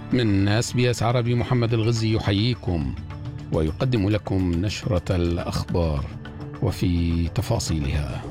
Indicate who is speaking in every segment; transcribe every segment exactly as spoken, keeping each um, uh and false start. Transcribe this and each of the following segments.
Speaker 1: من اس بي اس عربي محمد الغزي يحييكم ويقدم لكم نشرة الأخبار وفي تفاصيلها.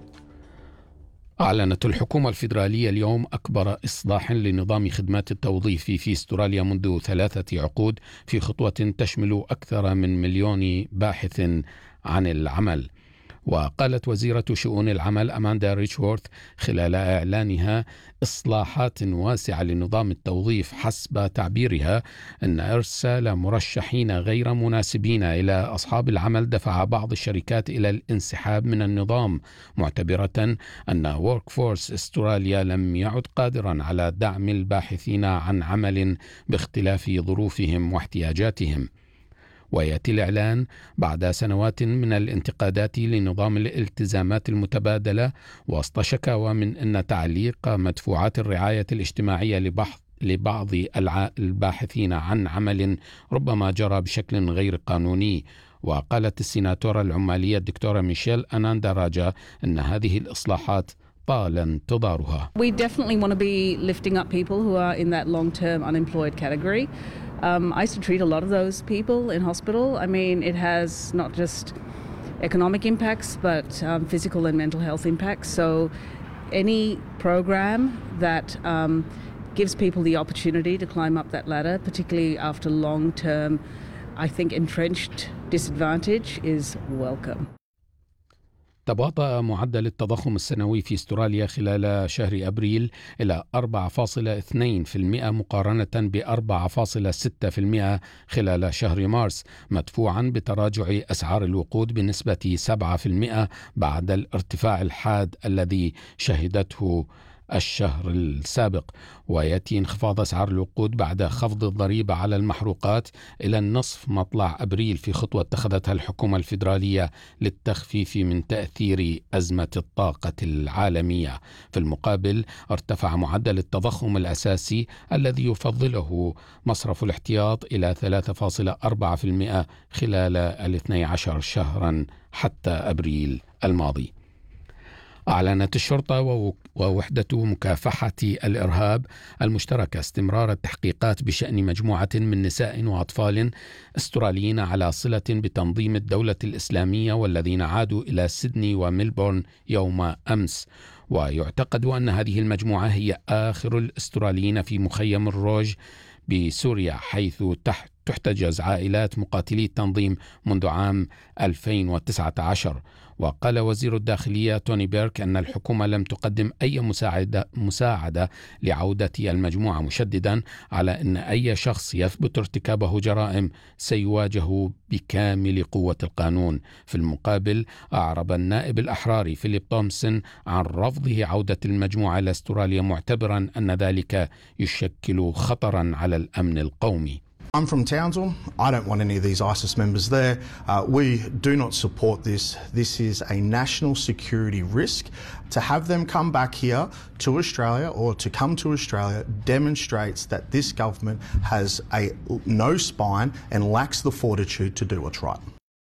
Speaker 1: أعلنت الحكومة الفيدرالية اليوم أكبر إصلاح لنظام خدمات التوظيف في استراليا منذ ثلاثة عقود، في خطوة تشمل أكثر من مليون باحث عن العمل. وقالت وزيرة شؤون العمل أماندا ريتشورث خلال إعلانها إصلاحات واسعة لنظام التوظيف حسب تعبيرها أن إرسال مرشحين غير مناسبين إلى أصحاب العمل دفع بعض الشركات إلى الانسحاب من النظام، معتبرة أن Workforce استراليا لم يعد قادرا على دعم الباحثين عن عمل باختلاف ظروفهم واحتياجاتهم. ويأتي الإعلان بعد سنوات من الانتقادات لنظام الالتزامات المتبادلة وسط شكاوى من أن تعليق مدفوعات الرعاية الاجتماعية لبحث لبعض الباحثين عن عمل ربما جرى بشكل غير قانوني. وقالت السيناتورة العمالية الدكتورة ميشيل أنانداراجا أن هذه الإصلاحات طال انتظارها.
Speaker 2: We definitely want to be lifting up people who are in that long-term unemployed category. Um, I used to treat a lot of those people in hospital. I mean, it has not just economic impacts, but um, physical and mental health impacts. So any program that um, gives people the opportunity to climb up that ladder, particularly after long-term, I think, entrenched disadvantage, is welcome.
Speaker 1: تباطأ معدل التضخم السنوي في استراليا خلال شهر أبريل إلى أربعة فاصلة اثنين بالمئة مقارنة ب أربعة فاصلة ستة بالمئة خلال شهر مارس، مدفوعا بتراجع أسعار الوقود بنسبة سبعة بالمئة بعد الارتفاع الحاد الذي شهدته الشهر السابق. ويأتي انخفاض أسعار الوقود بعد خفض الضريبة على المحروقات إلى النصف مطلع أبريل، في خطوة اتخذتها الحكومة الفيدرالية للتخفيف من تأثير أزمة الطاقة العالمية. في المقابل ارتفع معدل التضخم الأساسي الذي يفضله مصرف الاحتياط إلى ثلاثة فاصلة أربعة بالمئة خلال الاثني عشر شهرا حتى أبريل الماضي. أعلنت الشرطة ووحدة مكافحة الإرهاب المشتركة استمرار التحقيقات بشأن مجموعة من نساء وأطفال استراليين على صلة بتنظيم الدولة الإسلامية والذين عادوا إلى سيدني وميلبورن يوم أمس. ويعتقد أن هذه المجموعة هي آخر الأستراليين في مخيم الروج بسوريا، حيث تحت تحتجز عائلات مقاتلي التنظيم منذ عام ألفين وتسعة عشر. وقال وزير الداخلية توني بيرك أن الحكومة لم تقدم أي مساعدة, مساعدة لعودة المجموعة، مشددا على أن أي شخص يثبت ارتكابه جرائم سيواجه بكامل قوة القانون. في المقابل أعرب النائب الأحراري فيليب تومسون عن رفضه عودة المجموعة إلى استراليا، معتبرا أن ذلك يشكل خطرا على الأمن القومي.
Speaker 3: I'm from Townsville. I don't want any of these ISIS members there. Uh, we do not support this. This is a national security risk. To have them come back here to Australia or to come to Australia demonstrates that this government has a no spine and lacks the fortitude to do what's right.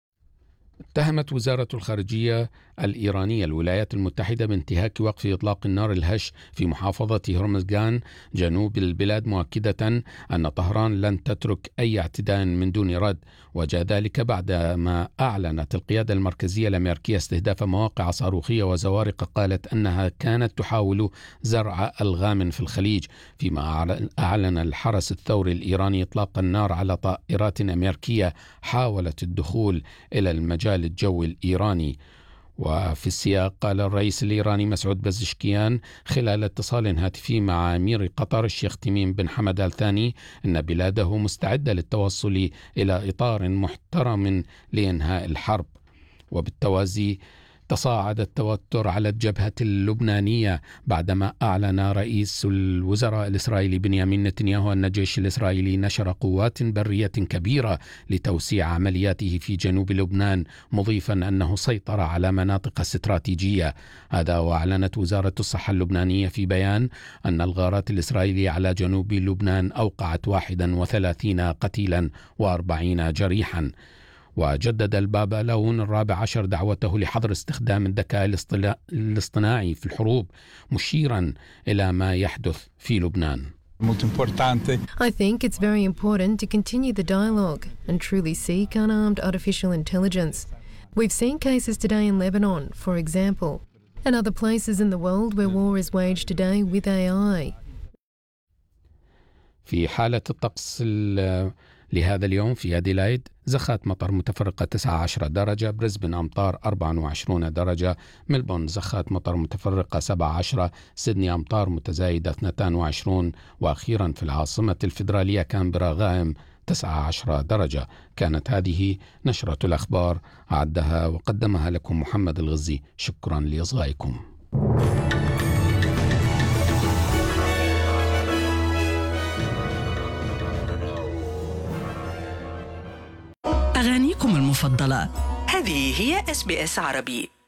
Speaker 1: اتهمت وزارة الخارجية الإيرانية الولايات المتحدة بانتهاك وقف إطلاق النار الهش في محافظة هرمزغان جنوب البلاد، مؤكدة أن طهران لن تترك أي اعتداء من دون رد. وجاء ذلك بعدما أعلنت القيادة المركزية الأمريكية استهداف مواقع صاروخية وزوارق قالت أنها كانت تحاول زرع ألغام في الخليج، فيما أعلن الحرس الثوري الإيراني إطلاق النار على طائرات أمريكية حاولت الدخول إلى المجال الجوي الإيراني. وفي السياق قال الرئيس الإيراني مسعود بزشكيان خلال اتصال هاتفي مع أمير قطر الشيخ تميم بن حمد آل ثاني أن بلاده مستعدة للتوصل إلى إطار محترم لإنهاء الحرب. وبالتوازي تصاعد التوتر على الجبهة اللبنانية بعدما أعلن رئيس الوزراء الإسرائيلي بنيامين نتنياهو أن الجيش الإسرائيلي نشر قوات برية كبيرة لتوسيع عملياته في جنوب لبنان، مضيفا أنه سيطر على مناطق استراتيجية. هذا وأعلنت وزارة الصحة اللبنانية في بيان أن الغارات الإسرائيلية على جنوب لبنان أوقعت واحدا وثلاثين قتيلا وأربعين جريحا. وجدد البابا لون الرابع عشر دعوته لحظر استخدام الذكاء الاصطناعي في الحروب، مشيرا إلى ما يحدث في لبنان.
Speaker 4: I think it's very important to continue the dialogue and truly seek unarmed artificial intelligence. We've seen cases today in Lebanon, for example, and other places in the world where war is waged today with A I.
Speaker 1: في حالة الطقس لهذا اليوم في أديلايد زخات مطر متفرقة تسعة عشر درجة، بريسبن أمطار أربعة وعشرين درجة، ملبون زخات مطر متفرقة سبعة عشر، سيدني أمطار متزايدة اثنين وعشرين، وأخيرا في العاصمة الفيدرالية كانبرا غائم تسعة عشر درجة. كانت هذه نشرة الأخبار، أعدها وقدمها لكم محمد الغزي. شكرا لإصغائكم.
Speaker 5: أغانيكم المفضلة، هذه هي إس بي إس عربي.